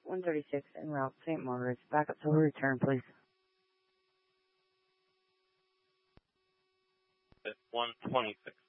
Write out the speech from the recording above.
136 en route St. Margaret's. Backup till return, please. 126.